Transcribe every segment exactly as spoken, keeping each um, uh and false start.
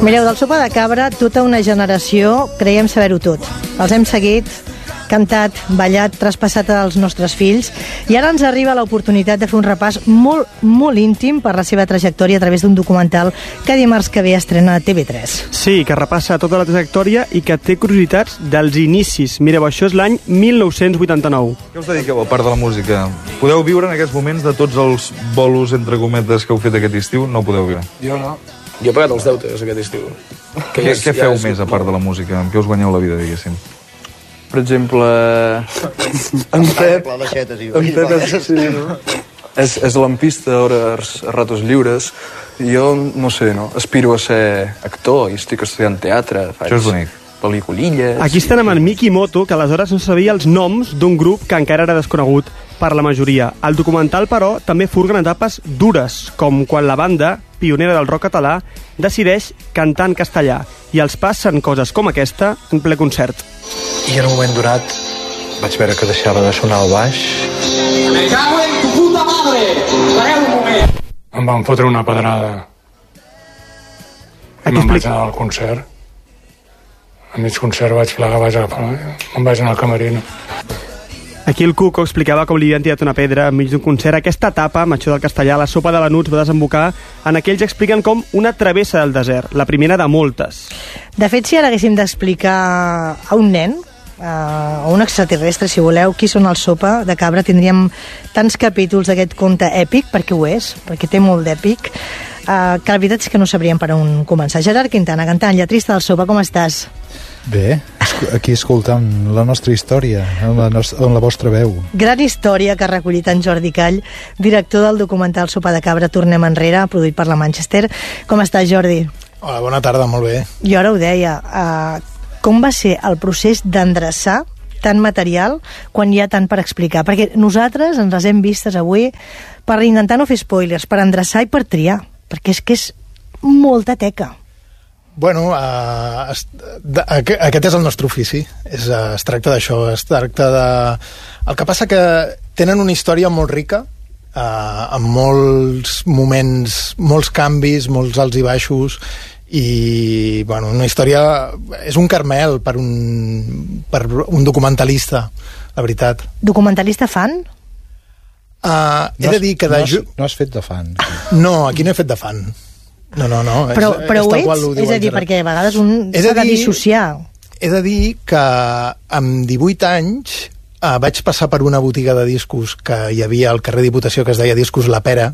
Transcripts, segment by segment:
Mireu, del Sopa de Cabra, tota una generació creiem saber-ho tot. Els hem seguit, cantat, ballat, traspassat als nostres fills, i ara ens arriba l'oportunitat de fer un repàs molt, molt íntim per la seva trajectòria a través d'un documental que dimarts que ve estrena a T V tres. Sí, que repassa tota la trajectòria i que té curiositats dels inicis. Mireu, això és l'any mil nou-cents vuitanta-nou. Què us dediqueu a part de la música? Podeu viure en aquests moments de tots els bolos, entre cometes, que heu fet aquest estiu? No podeu viure. Jo no. Jo he pagat els deutes aquest estiu. Que què ja, què feu ja més a part de la música? Amb què us guanyeu la vida, diguéssim? Per exemple, en Pep, en Pep és, sí, no? és, és lampista a hores, a ratos lliures, i jo, no sé, no? Aspiro a ser actor i estic estudiant teatre, faig Això és bonic. Pel·lículilles... Aquí estem amb en Mikimoto, que aleshores no sabia els noms d'un grup que encara era desconegut per la majoria. El documental, però, també furga en etapes dures, com quan la banda, pionera del rock català, decideix cantar en castellà, i els passen coses com aquesta en ple concert. I en un moment donat vaig veure que deixava de sonar el baix. Me cago en tu puta madre! Pareu un moment! Em van fotre una pedrada. I me'n vaig anar al concert. A mig concert vaig plegar, vaig agafar... Me'n vaig anar al camerino. Aquí el Cuco explicava com li havien tirat una pedra enmig d'un concert. Aquesta etapa, amb això del castellà, la sopa de venuts va desembocar en aquells que expliquen com una travessa del desert, la primera de moltes. De fet, si ara haguéssim d'explicar a un nen, a un extraterrestre, si voleu, qui són el Sopa de Cabra, tindríem tants capítols d'aquest conte èpic, perquè ho és, perquè té molt d'èpic, Uh, que la veritat és que no sabríem per on començar. Gerard Quintana, cantant, lletrista del Sopa, com estàs? Bé, aquí escoltant la nostra història, en la, nostra, en la vostra veu. Gran història que ha recollit en Jordi Call, director del documental Sopa de Cabra, Tornem enrere, produït per la Manchester. Com estàs, Jordi? Hola, bona tarda, molt bé. Jo ara ho deia, uh, com va ser el procés d'endreçar tant material quan hi ha tant per explicar? Perquè nosaltres ens les hem vistes avui per intentar no fer spoilers, per endreçar i per triar, perquè és que és molta teca. Bueno, uh, es, de, aquest és el nostre ofici. És, uh, es tracta d'això, es tracta de... El que passa que tenen una història molt rica, uh, amb molts moments, molts canvis, molts alts i baixos, i bueno, una història... És un caramel per un, per un documentalista, la veritat. Documentalista fan? Uh, he no has, de dir que... De... No, has, no has fet de fan. No, aquí no he fet de fan. No, no, no. Però, és, però és ho ets? Ho és a dir, perquè a vegades un s'ha de dissociar. He de dir que amb divuit anys uh, vaig passar per una botiga de discos que hi havia al carrer Diputació, que es deia Discos La Pera,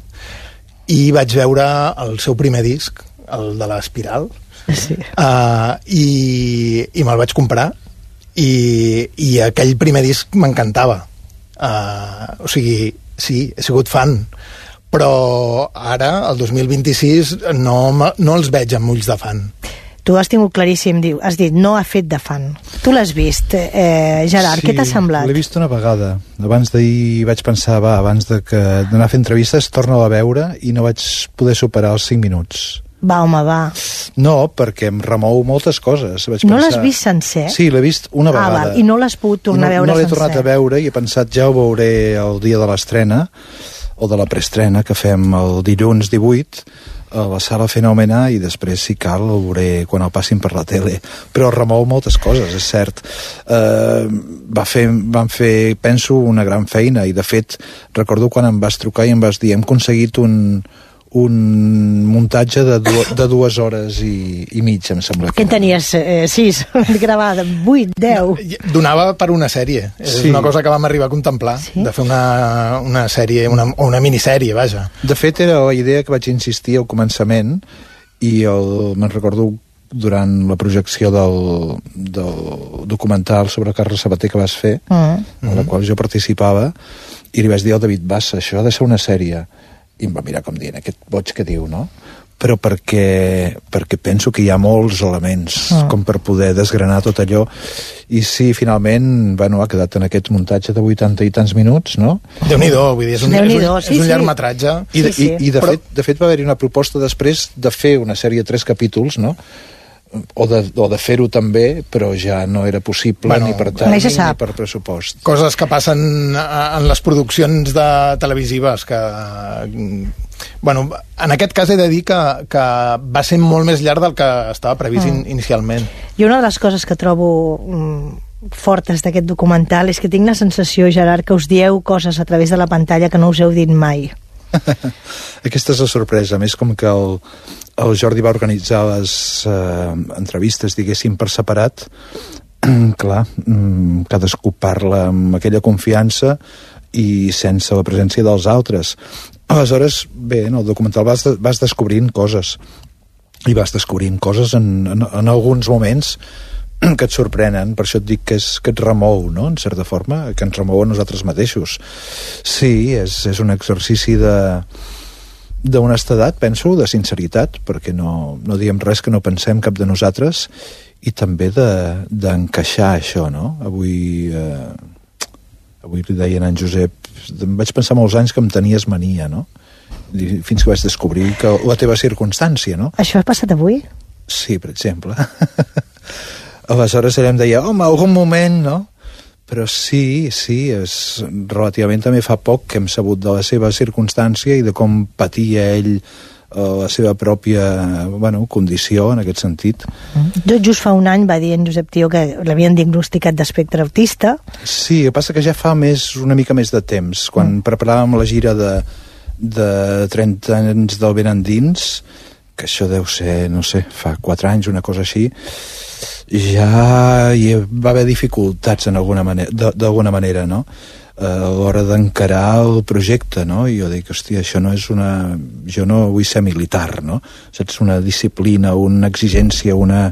i vaig veure el seu primer disc, el de l'Espiral, sí. uh, i, i me'l vaig comprar, i, i aquell primer disc m'encantava. Uh, o sigui, sí, he sigut fan, però ara, el dos mil vint-i-sis, no, no els veig amb ulls de fan. Tu has tingut claríssim, diu, has dit, no ha fet de fan. Tu l'has vist, eh, Gerard, sí, què t'ha semblat? L'he vist una vegada. Abans d'ahir vaig pensar, va, abans de que d'anar a fer entrevistes, torna-la a veure, i no vaig poder superar els cinc minuts. Va, home, va. No, perquè em remou moltes coses. Vaig no pensar... l'has vist sencer? Sí, l'he vist una vegada. Ah, val. I no l'has pogut tornar no, a veure sencer? No l'he sencer. tornat a veure i he pensat, ja ho veuré el dia de l'estrena, o de la preestrena, que fem el dilluns divuit, a la sala Fenòmena, i després, si cal, el veuré quan el passin per la tele. Però remou moltes coses, és cert. Eh, va fer, van fer, penso, una gran feina, i de fet, recordo quan em vas trucar i em vas dir, hem aconseguit un... un muntatge de, du de dues hores i, i mitja, em sembla. Que en tenies eh, sis gravada, vuit, deu. Donava per una sèrie. És sí. una cosa que vam arribar a contemplar, sí? De fer una, una sèrie, una, o una minissèrie, vaja. De fet, era la idea que vaig insistir al començament, i me'n recordo durant la projecció del, del documental sobre Carles Sabater que vas fer, mm. en la qual jo participava, i li vaig dir al David Bassa, això ha de ser una sèrie. I em va mirar com dient, aquest boig que diu, no? Però perquè, perquè penso que hi ha molts elements ah. com per poder desgranar tot allò, i sí, finalment, bueno, ha quedat en aquest muntatge de vuitanta i tants minuts, no? Déu-n'hi-do, vull dir, és un, és un, sí, és un sí. llargmetratge. I, de, sí, sí. i, i de, Però... fet, de fet va haver-hi una proposta després de fer una sèrie de tres capítols, no? O de, o de fer-ho també, però ja no era possible, bueno, ni per tant ni per pressupost. Coses que passen en les produccions de televisives, que Bueno, en aquest cas he de dir que, que va ser molt més llarg del que estava previst mm. in, inicialment. I una de les coses que trobo mm, fortes d'aquest documental és que tinc la sensació, Gerard, que us dieu coses a través de la pantalla que no us heu dit mai. Aquesta és la sorpresa. A més, com que el, el Jordi va organitzar les eh, entrevistes, diguéssim, per separat, clar, cadascú parla amb aquella confiança i sense la presència dels altres. Aleshores, bé, en el documental vas, de, vas descobrint coses, i vas descobrint coses en, en, en alguns moments que et sorprenen. Per això et dic que, és, que et remou, no?, en certa forma, que ens remou a nosaltres mateixos. Sí, és, és un exercici de d'honestedat, penso, de sinceritat, perquè no, no diem res que no pensem cap de nosaltres, i també d'encaixar de, això, no? Avui, eh, avui li deien a en Josep, vaig pensar molts anys que em tenies mania, no? I fins que vaig descobrir que la teva circumstància, no? Això ha passat avui? Sí, per exemple. Aleshores ella em deia, home, algun moment, no? Però sí, sí, és, relativament també fa poc que hem sabut de la seva circumstància i de com patia ell la seva pròpia, bueno, condició en aquest sentit. Mm. Just fa un any va dir en Josep Tió que l'havien diagnosticat d'espectre autista. Sí, el que passa que ja fa més, una mica més de temps, quan mm. preparàvem la gira de, de trenta anys del Ben Endins, que això deu ser, no sé, fa quatre anys, una cosa així, ja hi va haver dificultats en alguna manera, d'alguna manera, no? A l'hora d'encarar el projecte, no? I jo dic, hòstia, això no és una... Jo no vull ser militar, no? Saps? Una disciplina, una exigència, una...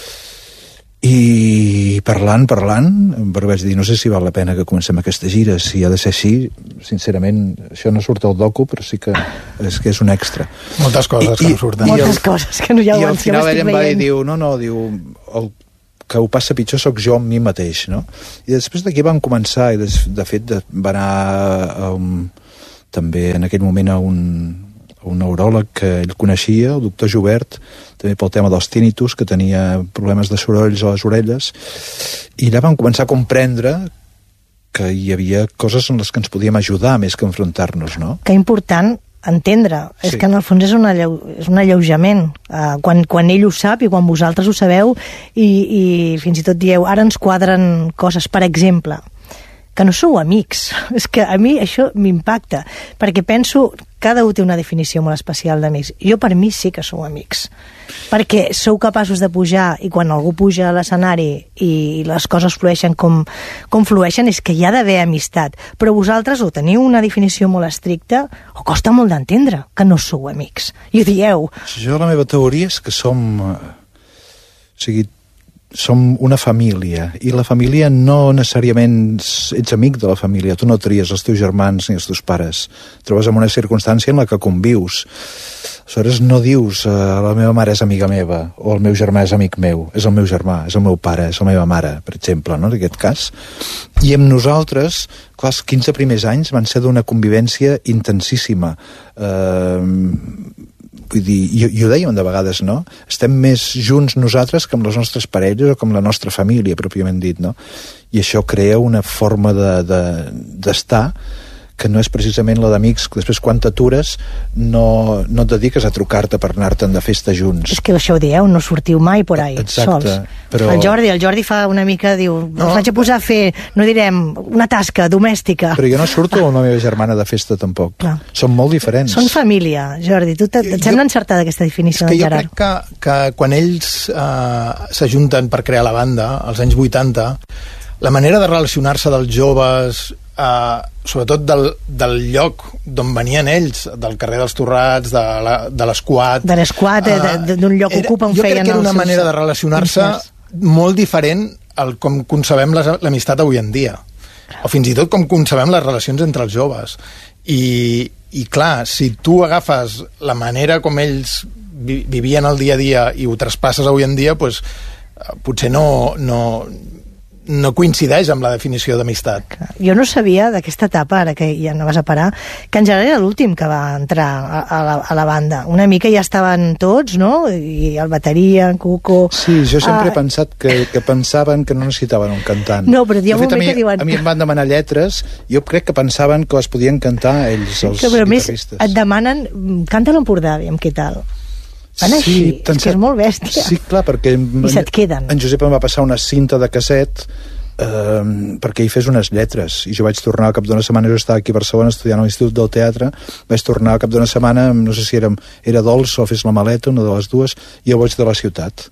I parlant, parlant, però vaig dir, no sé si val la pena que comencem aquesta gira, si ha de ser així, sincerament, això no surt al docu, però sí que és, que és un extra. Moltes coses I, que no surten. Moltes el, coses que no hi ha. I al final ell em va dir, diu, no, no, diu, el que ho passa pitjor sóc jo amb mi mateix, no? I després d'aquí vam començar, i de, de fet de, va anar um, també en aquell moment a un, a un neuròleg que ell coneixia, el doctor Jubert, també pel tema dels tinnitus, que tenia problemes de sorolls a les orelles, i allà vam començar a comprendre que hi havia coses en les que ens podíem ajudar més que enfrontar-nos, no? Que important entendre, sí. És que en el fons és un, alleu, és un alleujament uh, quan, quan ell ho sap i quan vosaltres ho sabeu i, i fins i tot dieu, ara ens quadren coses, per exemple, que no sou amics. És que a mi això m'impacta, perquè penso, cada un té una definició molt especial d'amics. Jo per mi sí que sou amics, perquè sou capaços de pujar i quan algú puja a l'escenari i les coses flueixen com, com flueixen, és que hi ha d'haver amistat. Però vosaltres o teniu una definició molt estricta o costa molt d'entendre que no sou amics. I ho dieu. Jo la meva teoria és que som... O sigui, som una família, i la família no necessàriament ets amic de la família, tu no tries els teus germans ni els teus pares, et trobes en una circumstància en la que convius. Aleshores no dius eh, la meva mare és amiga meva o el meu germà és amic meu, és el meu germà, és el meu pare, és la meva mare, per exemple, no? En aquest cas. I amb nosaltres, clar, els quinze primers anys van ser d'una convivència intensíssima. Eh... Vull dir, i, i ho dèiem de vegades, no? Estem més junts nosaltres que amb les nostres parelles o com la nostra família, pròpiament dit, no? I això crea una forma de, de, d'estar que no és precisament la d'amics, que després quan t'atures no, no et dediques a trucar-te per anar-te'n de festa junts. És que això ho dieu, no sortiu mai por ahí, exacte, sols. Però... El Jordi, el Jordi fa una mica, diu, no, us vaig a posar a fer, no direm, una tasca domèstica. Però jo no surto amb la meva germana de festa tampoc. Clar. Som molt diferents. Són família, Jordi. Tu et jo, sembla encertada aquesta definició del Gerard? És que jo crec que, que quan ells eh, s'ajunten per crear la banda, als anys vuitanta, la manera de relacionar-se dels joves, eh, sobretot del, del lloc d'on venien ells, del carrer dels Torrats, de, la, de l'Esquat... De l'Esquat, eh, d'un lloc era, ocupa on jo feien... Jo crec que era una manera de relacionar-se molt diferent al com concebem l'amistat avui en dia. O fins i tot com concebem les relacions entre els joves. I, i clar, si tu agafes la manera com ells vi, vivien el dia a dia i ho traspasses avui en dia, pues, potser no... no no coincideix amb la definició d'amistat. Jo no sabia d'aquesta etapa, ara que ja no vas a parar, que en Gerard era l'últim que va entrar a, a, la, a la banda. Una mica ja estaven tots, no? I el bateria, en Cuco... Sí, jo sempre ah, he pensat que, que pensaven que no necessitaven un cantant. No, però hi ha un fet, moment mi, que diuen... A mi em van demanar lletres, jo crec que pensaven que les podien cantar ells, els que, però guitarristes. Més et demanen, canta l'Empordà, aviam què tal. Van així, sí, és que és molt bèstia. Sí, clar, perquè... I se't queden. En Josep em va passar una cinta de casset eh, perquè hi fes unes lletres, i jo vaig tornar al cap d'una setmana, jo estava aquí a Barcelona estudiant a l'Institut del Teatre, vaig tornar al cap d'una setmana, no sé si era, era Dolç o Fes la maleta, una de les dues, i jo vaig de la ciutat.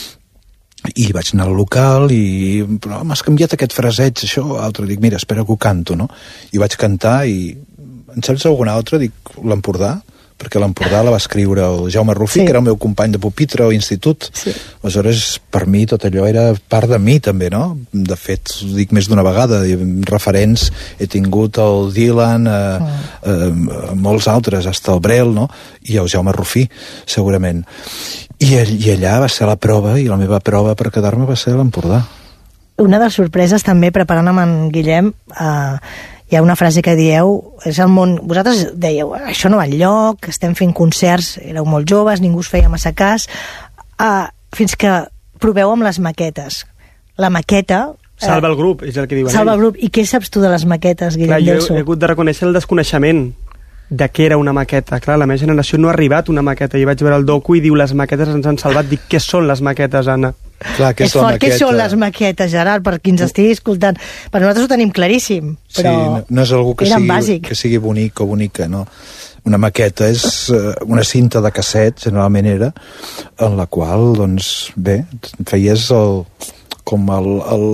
I vaig anar al local i... però m'has canviat aquest fraseig, això, altre. Dic, mira, espera que ho canto, no? I vaig cantar i... En saps alguna altra? Dic, l'Empordà, perquè l'Empordà la va escriure el Jaume Rufí, sí, que era el meu company de pupitre o institut. Sí. Aleshores, per mi, tot allò era part de mi, també, no? De fet, ho dic més d'una vegada, referents he tingut el Dylan, eh, mm. eh, molts altres, hasta el Brel, no? I el Jaume Rufí, segurament. I, I allà va ser la prova, i la meva prova per quedar-me va ser l'Empordà. Una de les sorpreses, també, preparant amb en Guillem, eh, hi ha una frase que dieu, és el món... Vosaltres dèieu, això no va enlloc, estem fent concerts, éreu molt joves, ningú us feia massa cas, uh, fins que proveu amb les maquetes. La maqueta... Uh, salva el grup, és el que diuen. Salva el grup. I què saps tu de les maquetes, Guillem Clar, Delso? Jo he, he hagut de reconèixer el desconeixement de què era una maqueta. Clar, la meva generació no ha arribat una maqueta. Jo vaig veure el docu i diu, les maquetes ens han salvat. Dic, què són les maquetes, Anna? Clar, què és, és la fort, maqueta? Què són les maquetes, Gerard, per qui ens estigui escoltant? Per nosaltres ho tenim claríssim, però sí, no, no és algú que sigui, bàsic. que sigui bonic o bonica, no. Una maqueta és uh, una cinta de casset, generalment era, en la qual, doncs, bé, feies el, com el, el,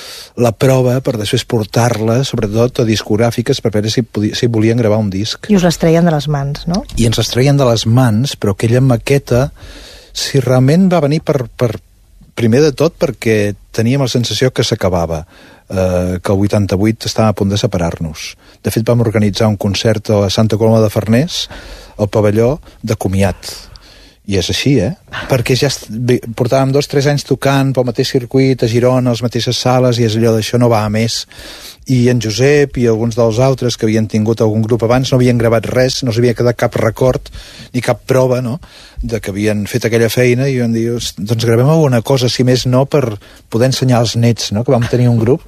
la prova per després portar-la, sobretot a discogràfiques, per veure si, podia, si volien gravar un disc. I us les treien de les mans, no? I ens les treien de les mans, però aquella maqueta, si realment va venir per... per primer de tot perquè teníem la sensació que s'acabava, eh, que el vuitanta-vuit estàvem a punt de separar-nos. De fet, vam organitzar un concert a Santa Coloma de Farners, al pavelló, de comiat. I és així, eh? Perquè ja portàvem dos, tres anys tocant pel mateix circuit, a Girona, a les mateixes sales, i és allò d'això no va a més. I en Josep i alguns dels altres que havien tingut algun grup abans no havien gravat res, no s'havia quedat cap record ni cap prova, no?, de que havien fet aquella feina, i vam dir, doncs gravem alguna cosa, si més no, per poder ensenyar als nets, no?, que vam tenir un grup.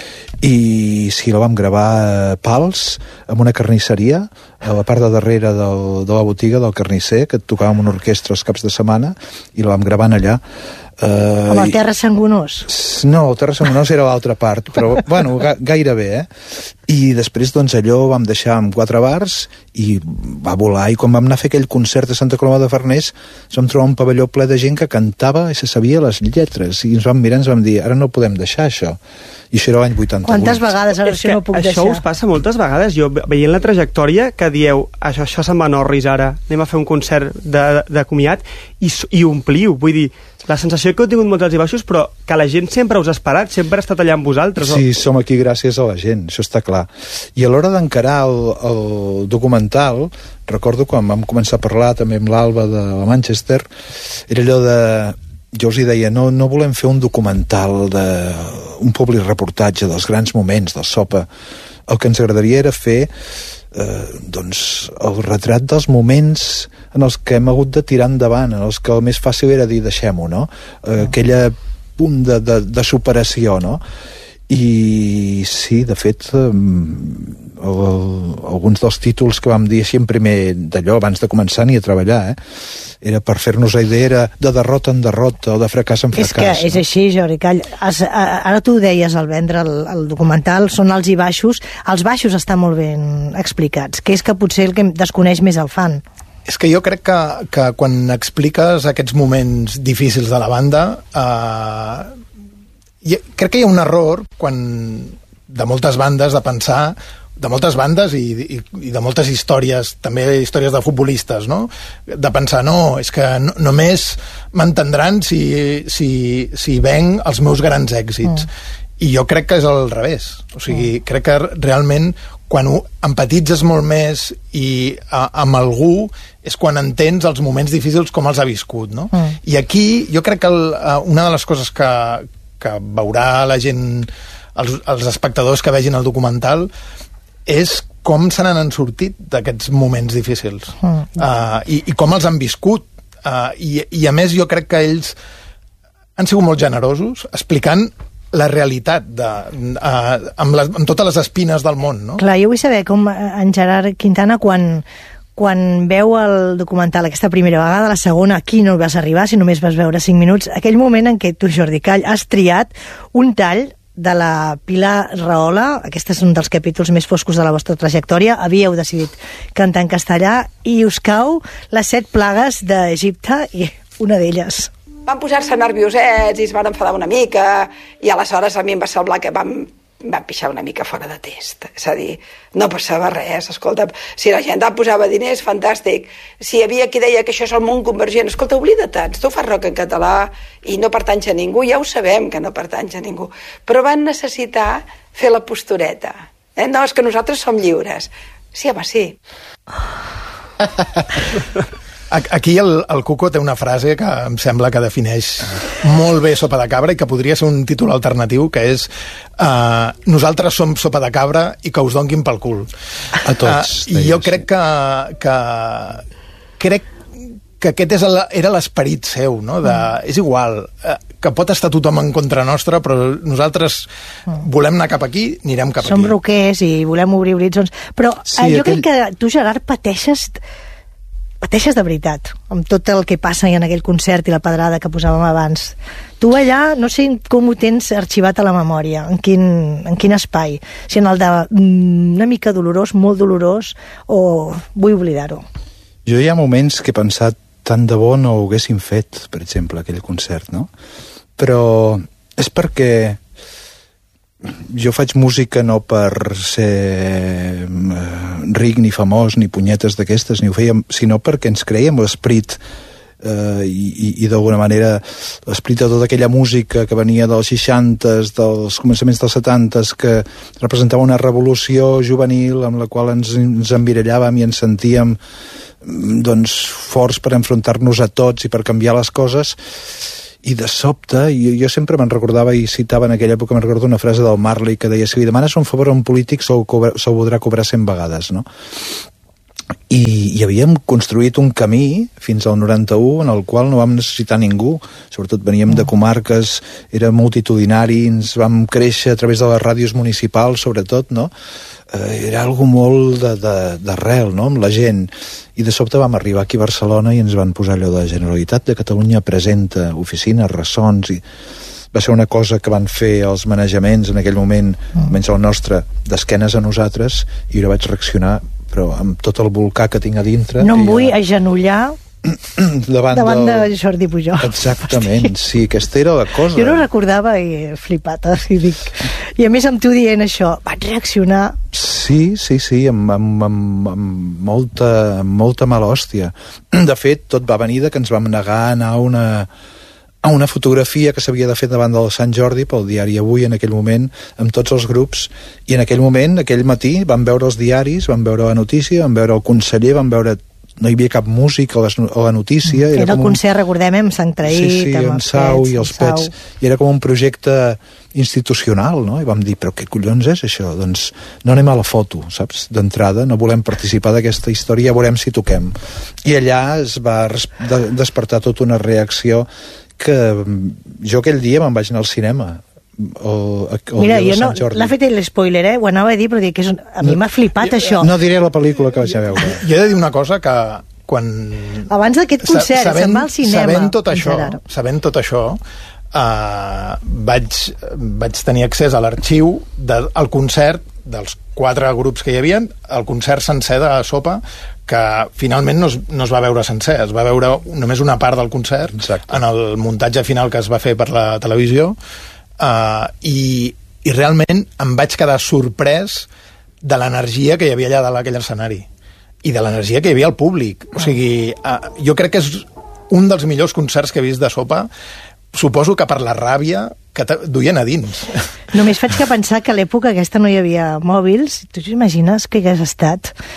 I sí, la vam gravar a Pals, en una carnisseria, a la part de darrere del, de la botiga del carnisser, que tocàvem una orquestra els caps de setmana, i la vam gravant allà. Uh, Com el Terra Sangonós? No, el Terra Sangonós era l'altra part, però, bueno, ga gairebé, eh? I després, doncs, allò vam deixar amb quatre bars i va volar, i quan vam anar a fer aquell concert a Santa Coloma de Farners ens vam trobar un pavelló ple de gent que cantava i se sabia les lletres, i ens vam mirar i ens vam dir, ara no podem deixar això. I això era l'any vuitanta-vuit. Quantes vegades ara això no puc això deixar? Això us passa moltes vegades, jo veient la trajectòria, que dieu, això, això se'n va a Norris ara, anem a fer un concert de, de, de comiat, i, i ompliu, vull dir, la sensació que heu tingut molts alts i baixos, però que la gent sempre us ha esperat, sempre ha estat allà amb vosaltres. Sí, o... som aquí gràcies a la gent, això està clar. I a l'hora d'encarar el, el documental, recordo quan vam començar a parlar també amb l'Alba de Manchester, era allò de... Jo els hi deia, no, no volem fer un documental de un public reportatge dels grans moments del Sopa. El que ens agradaria era fer eh, doncs, el retrat dels moments en els que hem hagut de tirar endavant, en els que el més fàcil era dir deixem-ho, no? Eh, aquella punt de, de, de superació, no? I sí, de fet, eh, el, alguns dels títols que vam dir així en primer d'allò, abans de començar ni a treballar, eh, era per fer-nos la idea, era de derrota en derrota o de fracàs en fracàs. És que no? És així, Jordi Call. Has, ara tu deies al vendre el, el documental, són alts i baixos. Els baixos estan molt ben explicats, que és que potser el que desconeix més el fan. És que jo crec que, que quan expliques aquests moments difícils de la banda, eh, i crec que hi ha un error quan, de moltes bandes, de pensar, de moltes bandes i, i, i de moltes històries, també històries de futbolistes, no? De pensar, no, és que no, només m'entendran si, si, si venc els meus grans èxits. Mm. I jo crec que és al revés. O sigui, mm. crec que realment quan empatitzes molt més i a, amb algú és quan entens els moments difícils com els ha viscut, no? Mm. I aquí jo crec que el, una de les coses que que veurà la gent, els, els espectadors que vegin el documental, és com se n'han sortit d'aquests moments difícils. Mm. Uh, i, i com els han viscut. Uh, i, I a més jo crec que ells han sigut molt generosos explicant la realitat de, uh, amb, les, amb totes les espines del món, no? Clar, jo vull saber com en Gerard Quintana, quan, quan veu el documental aquesta primera vegada, la segona, aquí no vas arribar, si només vas veure cinc minuts, aquell moment en què tu, Jordi Call, has triat un tall de la Pilar Rahola, aquest és un dels capítols més foscos de la vostra trajectòria, havíeu decidit cantar en castellà i us cau les set plagues d'Egipte i una d'elles. Van posar-se nerviosets i es van enfadar una mica i aleshores a mi em va semblar que vam, vam pixar una mica fora de test. És a dir, no passava res, escolta, si la gent posava diners, fantàstic. Si hi havia qui deia que això és el món convergent, escolta, oblida-te'n, tu fas rock en català i no pertanys a ningú, ja ho sabem que no pertanys a ningú, però van necessitar fer la postureta. Eh? No, és que nosaltres som lliures. Sí, home, sí. Aquí el, el Cuco té una frase que em sembla que defineix molt bé Sopa de Cabra i que podria ser un títol alternatiu, que és uh, nosaltres som sopa de cabra i que us donguin pel cul. A tots. Uh, I jo crec que, que crec que aquest és el, era l'esperit seu, no? De, és igual, uh, que pot estar tothom en contra nostra, però nosaltres volem anar cap aquí, anirem cap Som aquí. Som roquers i volem obrir horitzons. Però sí, eh, jo aquell... crec que tu, Gerard, pateixes... pateixes de veritat, amb tot el que passa en aquell concert i la pedrada que posàvem abans. Tu allà, no sé com ho tens arxivat a la memòria, en quin, en quin espai, si en el de mm, una mica dolorós, molt dolorós, o vull oblidar-ho. Jo hi ha moments que he pensat tant de bo no ho haguéssim fet, per exemple, aquell concert, no? Però és perquè jo faig música no per ser ric ni famós ni punyetes d'aquestes, ni ho fèiem, sinó perquè ens creiem l'esperit eh, i, i, i d'alguna manera l'esperit de tota aquella música que venia dels seixantes, dels començaments dels setantes, que representava una revolució juvenil amb la qual ens, ens envirallàvem i ens sentíem doncs forts per enfrontar-nos a tots i per canviar les coses. I de sobte, jo, jo sempre me'n recordava i citava en aquella època, me'n recordo una frase del Marley que deia: si li demanes un favor a un polític se'l voldrà cobrar cent vegades, no? I, i havíem construït un camí fins al noranta-u en el qual no vam necessitar ningú, sobretot veníem de comarques, era multitudinari, ens vam créixer a través de les ràdios municipals, sobretot, no? Eh, era algo molt d'arrel, no?, amb la gent. I de sobte vam arribar aquí a Barcelona i ens van posar allò de Generalitat de Catalunya presenta, oficines, ressons, i va ser una cosa que van fer els manejaments en aquell moment, almenys el nostre, d'esquenes a nosaltres, i jo vaig reaccionar, però amb tot el volcà que tinc a dintre... No em vull ja... agenollar davant, davant del... de Jordi Pujol. Exactament, Hosti. Sí, aquesta era la cosa. Jo no recordava i he flipat, i dic... I a més amb tu dient això, vaig reaccionar... Sí, sí, sí, amb, amb, amb, amb, molta, amb molta mala hòstia. De fet, tot va venir de que ens vam negar a anar a una... a una fotografia que s'havia de fer davant del Sant Jordi pel diari Avui en aquell moment, amb tots els grups, i en aquell moment, aquell matí, vam veure els diaris, vam veure la notícia, vam veure el conseller, vam veure... no hi havia cap músic a, les, a la notícia. Era, era el com concert, un... recordem, amb Sant Traït, sí, sí, amb, amb Sau i els Pets, i era com un projecte institucional, no? I vam dir, però què collons és això? Doncs no anem a la foto, saps? D'entrada, no volem participar d'aquesta història, ja veurem si toquem. I allà es va de despertar tota una reacció que jo aquell dia me'n vaig anar al cinema. O, o Mira, jo no, l'ha fet l'espoiler, eh? Ho anava a dir, però dic que és un... a mi m'ha flipat jo, això. No diré la pel·lícula que vaig a veure. Jo he de dir una cosa, que quan... Abans d'aquest concert, sabent, se'n va al cinema. Sabent tot això, sabent tot això uh, vaig, vaig tenir accés a l'arxiu del concert dels quatre grups que hi havia, el concert sencer de Sopa, que finalment no es, no es va veure sencer, es va veure només una part del concert. Exacte. En el muntatge final que es va fer per la televisió, uh, i, i realment em vaig quedar sorprès de l'energia que hi havia allà dalt aquell escenari i de l'energia que hi havia al públic. O sigui, uh, jo crec que és un dels millors concerts que he vist de Sopa, suposo que per la ràbia que duien a dins. Només faig que pensar que a l'època aquesta no hi havia mòbils. Tu t'imagines que hagués estat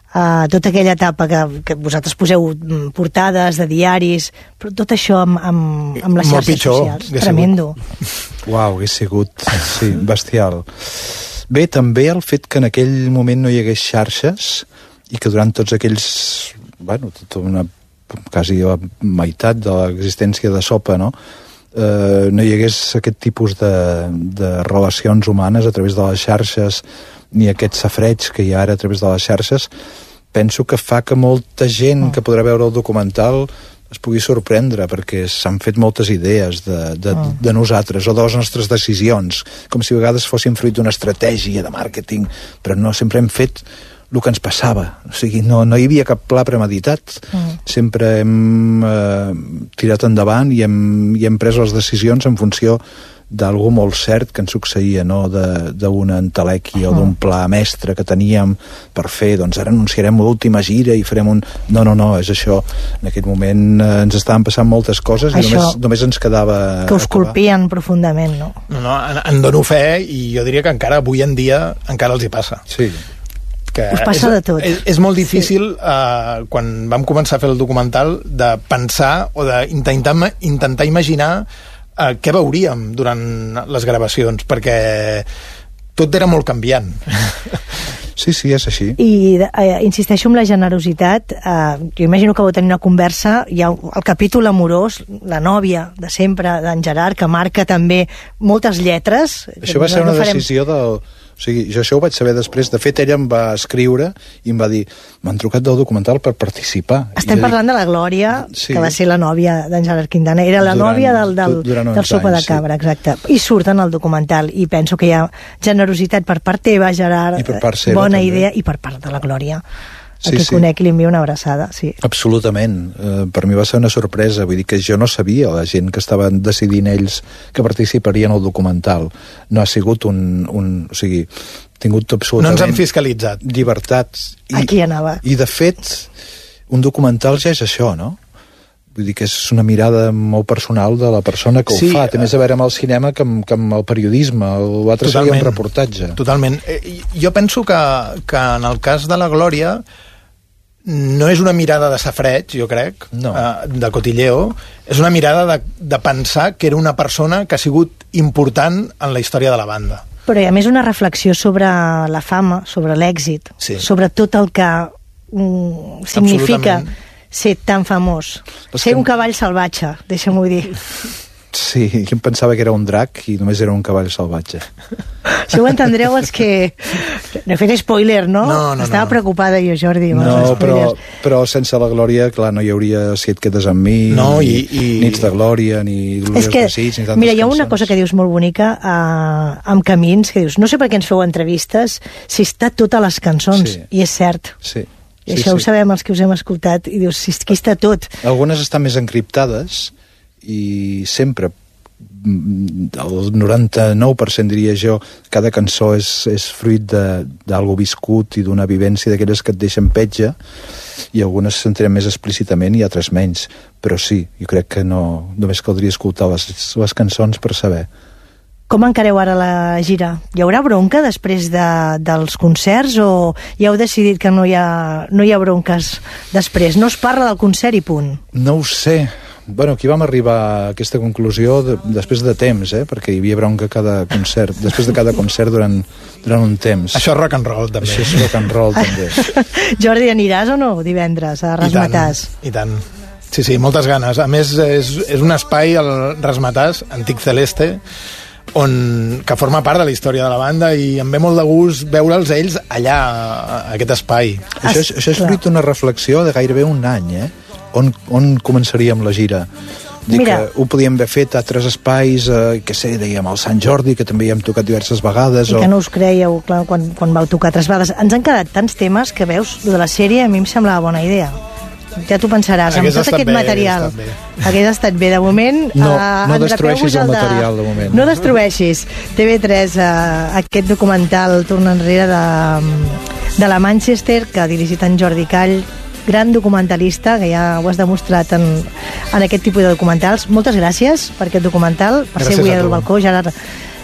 Uh, tota aquella etapa que, que vosaltres poseu portades de diaris, però tot això amb, amb, amb les Molt xarxes pitjor, socials. Tremendo. Uau, hagués sigut, sí, bestial. Bé, també el fet que en aquell moment no hi hagués xarxes i que durant tots aquells, bueno, tota una, quasi la meitat de l'existència de Sopa, no?, eh, no hi hagués aquest tipus de, de relacions humanes a través de les xarxes, ni aquest safreig que hi ha ara a través de les xarxes, penso que fa que molta gent que podrà veure el documental es pugui sorprendre, perquè s'han fet moltes idees de, de, de nosaltres o de les nostres decisions, com si a vegades fossin fruit d'una estratègia de màrqueting, però no, sempre hem fet el que ens passava, o sigui, no, no hi havia cap pla premeditat, mm. sempre hem eh, tirat endavant i hem, i hem pres les decisions en funció d'algú molt cert que ens succeïa, no?, d'una entelèquia o d'un pla mestre que teníem per fer, doncs ara anunciarem l'última gira i farem un... No, no, no, és això. En aquest moment eh, ens estaven passant moltes coses i només, només ens quedava... Que us colpien profundament, no? No, no, en, en dono fe i jo diria que encara avui en dia encara els hi passa. Sí. Que us passa és, de tot. És, és molt difícil, sí. eh, quan vam començar a fer el documental, de pensar o d'intentar intentar imaginar Uh, què veuríem durant les gravacions, perquè tot era molt canviant. Sí, sí, és així. I uh, insisteixo en la generositat. Uh, jo imagino que vau tenir una conversa, hi ha el capítol amorós, la nòvia de sempre, d'en Gerard, que marca també moltes lletres. Això va ser una no farem... decisió del... O sigui, jo això ho vaig saber després. De fet, ella em va escriure i em va dir, m'han trucat del documental per participar. Estem parlant dic... de la Glòria, sí. que va ser la nòvia d'en Gerard Quintana. Era la durant, nòvia del, del, del Sopa anys, de Cabra, sí. Exacte. I surt en el documental. I penso que hi ha generositat per part teva, Gerard, I per part seva, bona també. Idea, i per part de la Glòria. Sí, el que sí. conec i li envio una abraçada, sí. Absolutament. Uh, per mi va ser una sorpresa, vull dir que jo no sabia, la gent que estaven decidint ells que participarien al documental. No ha sigut un... un o sigui, tingut absolutament... No ens han fiscalitzat. Llibertat. I, Aquí anava. I, de fet, un documental ja és això, no? Vull dir que és una mirada molt personal de la persona que sí, ho fa. Té més a veure amb el cinema que amb, que amb el periodisme. L'altre seria un reportatge. Totalment. Eh, jo penso que, que en el cas de la Glòria no és una mirada de safreig, jo crec, no. eh, de cotilleo, és una mirada de, de pensar que era una persona que ha sigut important en la història de la banda. Però hi ha més una reflexió sobre la fama, sobre l'èxit, sí. sobre tot el que mm, significa ser tan famós. Les ser que... un cavall salvatge, deixa'm-ho dir. Sí, jo em pensava que era un drac i només era un cavall salvatge. Això ho entendreu els que... No he fet spoiler, no? No, no, Estava no. preocupada jo, Jordi. No, però, però sense la Glòria, clar, no hi hauria Si et quedes amb mi, no, ni, i, i... Nits de Glòria, ni Glòries que, Desig, ni tantes mira, hi ha cançons. una cosa que dius molt bonica uh, amb Camins, que dius, no sé per què ens feu entrevistes si està totes les cançons, sí. i és cert. Sí. I sí, això sí. ho sabem els que us hem escoltat, i dius, si aquí està tot. Algunes estan més encriptades i sempre el noranta-nou per cent diria jo, cada cançó és, és fruit d'algo viscut i d'una vivència d'aquelles que et deixen petja, i algunes s'entenen més explícitament i altres menys, però sí, jo crec que no, només caldria escoltar les, les cançons per saber. Com encareu ara la gira? Hi haurà bronca després de, dels concerts o ja heu decidit que no hi ha, no hi ha bronques després? No es parla del concert i punt? No ho sé. Bueno, aquí vam arribar a aquesta conclusió de, després de temps, eh? Perquè hi havia bronca cada concert, després de cada concert durant, durant un temps. Això és rock and roll, també. Això és rock and roll, també. Jordi, aniràs o no divendres a Rasmatàs? I tant, i tant. Sí, sí, moltes ganes. A més, és, és un espai, el Rasmatàs, antic Celeste, on, que forma part de la història de la banda, i em ve molt de gust veure'ls ells allà, a aquest espai. Això és, això és fruit d'una reflexió de gairebé un any, eh? On, on començaríem la gira? Dic Mira. que ho podíem haver fet a altres espais, eh, que sé, dèiem el Sant Jordi, que també hi hem tocat diverses vegades. I o... que no us creieu, clar, quan, quan vau tocar altres vegades. Ens han quedat tants temes que veus, de la sèrie a mi em semblava bona idea. Ja t'ho pensaràs, amb tot aquest bé, material hagués estat bé. De moment no, eh, no destrueixis el, el material de, de moment. No destrueixis T V tres, eh, aquest documental Torna enrere de, de la Manchester, que ha dirigit en Jordi Call, gran documentalista, que ja ho has demostrat en, en aquest tipus de documentals. Moltes gràcies per aquest documental, per gràcies ser avui al balcó, Gerard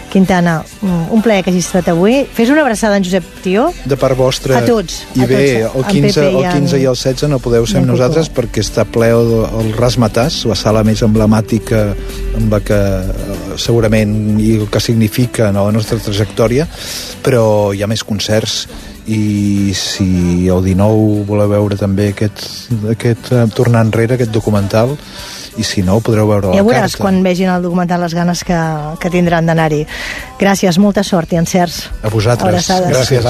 Quintana, un plaer que hagis estat avui. Fes una abraçada en Josep Tió. De part vostra. A tots. I a bé, tots, el quinze, el quinze i el setze no podeu ser amb nosaltres perquè està ple el, el Razzmatazz, la sala més emblemàtica amb la que segurament i el que significa en la nostra trajectòria, però hi ha més concerts i si el dinou voleu veure també aquest, aquest tornar enrere, aquest documental, i si no, ho podreu veure a la ja veuràs carta. quan vegin el documental les ganes que, que tindran d'anar-hi. Gràcies, molta sort i encerts. A vosaltres. Abraçades. Gràcies.